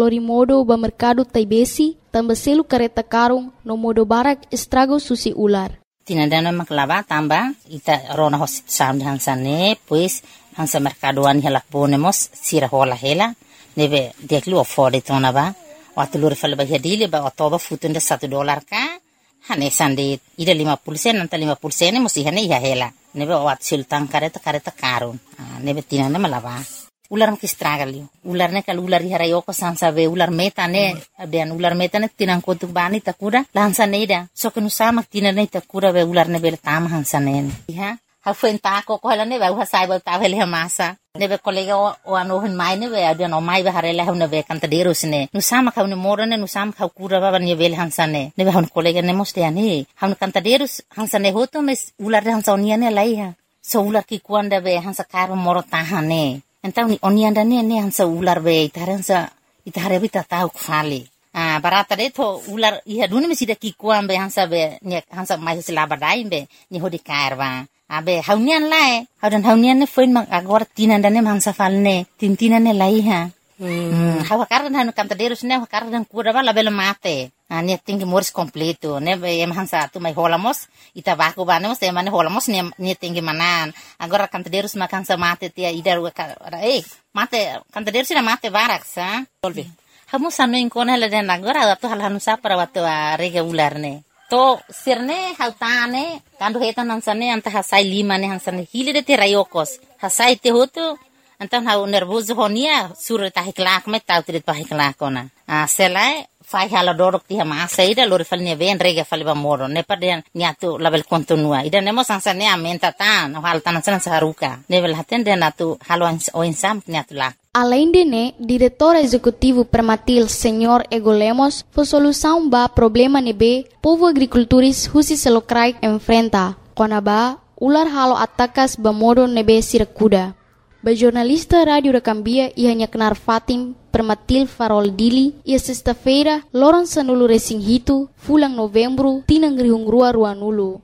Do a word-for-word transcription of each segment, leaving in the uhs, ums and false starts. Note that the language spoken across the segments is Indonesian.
lori modo ba mercado taibesi, tambah selu kareta karung no modo barak estrago susi ular. Tinandana maklava tamba ita rona hosit sam de hansane pues hansa mercadoan hela ponemos sira hola hela nebe deklu afford tona ba waktu lur fal ba hadile ba todo futunda satu dolar ka hane sande ida lima puluh sen nanta lima puluh sen musi hane ya hela nebe wat sultan kareta kareta karun nebe tinandana malava ular makistragali ular ne kal ular harayo ko sansa be ular meta ne den ular meta ne tinang ko tu bani takura lansa ne ida so kenu sama tinane takura be ular ne bel tam hansa ne ha ha fuenta ko ko hala ne ba ha sai ba ta vele masa ne be kolega o ano hin mai ne be ada no mai be harela ne be kanta derus ne nu sama ka ne moro ne nu sama ka kura ba ne bel hansa ne ne be han kolega ne moste ani han kanta derus hansa ne hoto mes ular hansa onia ne lai ha so ular ki kuanda be hansa kar moro tahane Então ni onianda ne ne hansa ular be itaransa itare bita tau kfali ah barata de to ular iha dune mesida ki kuam be hansa be ne hansa mai sila badai be ni hodi karwa abe haunian lae haudan haunian ne foin mang agora tinanda ne hansa falne tintina ne lai ha hmm hawa kardan hanu kanta derus ne kardan kura bala bela mate ah ne tinggi moris completo ne be em hansa tu mai holamos ita baku banemos te mane holamos ne ne tinggi manan agora kanta derus makan sa mate tia idar eh mate kanta derus na mate barak sa solvi hamu sanu inkona la den agora tu hal hanu sa para watu rega ular ne to sirne hautane kandu hetan hansane anta hasai lima ne hansane hile de te rayokos hasai te hotu Então, hau nervoso honia, sura tahi kelak me tau tidak tahi kelak ona. Ah, selai fai hala dorok tiha masa ida lori fal ne ven rega fal ba moro ne paden nyatu label kontinua ida nemo sansa ne amenta tan hal tan san saruka ne bel haten de natu halo o insam nyatu la. Além de né, diretor executivo Permatil, senhor Ego Lemos, foi solução ba problema nebe povo agricultores husi selokrai enfrenta. Kona ba ular halo atakas ba modo nebe sirakuda. Ba jornalista Rádio da Cambia ia nyaknar Fatim Permatil Farol Dili ia sexta-feira loron sanulu resing hitu fulang novembro tinang rihung rua rua nulu.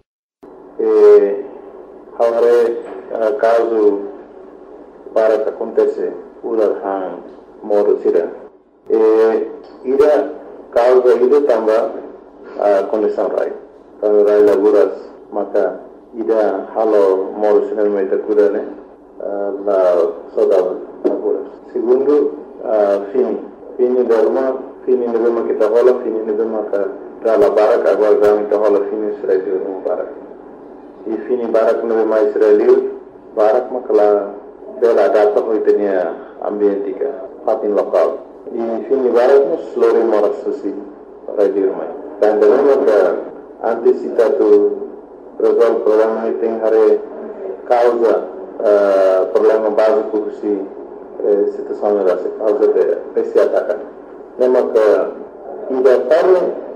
Eh, haware uh, caso para que acontece ular hang modo sira. Eh, ida causa ida tamba uh, condição rai. Kalau rai laburas maka ida halo modo sira mai takura ne. La saudade laboras. Segundo, uh, fini. Fini derma, fini nebema kita hola, fini nebema ka dala barak agora gami kita hola fini Israel no barak. E fini barak nebema Israel, barak makala bela data hoitenia ambientika, fatin lokal. E fini barak nos lori moras susi radio mai. Dan derma ka antisipatu resolve problema iting hare causa Uh, problema básico si eh, situação da causa de esse ataque. Lembra que ainda para